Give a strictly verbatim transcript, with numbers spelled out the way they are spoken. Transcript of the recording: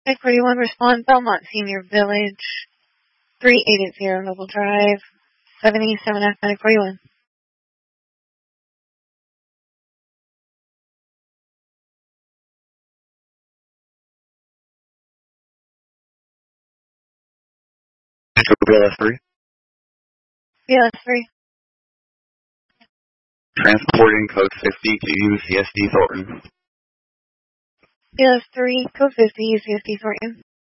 five forty-one, respond, Belmont Senior Village, three eight eight zero Noble Drive, seventy-seven F five forty-one. B L S three. B L S three. Transporting code fifty to U C S D Thornton. B L S three, code fifty, U C S D Thornton.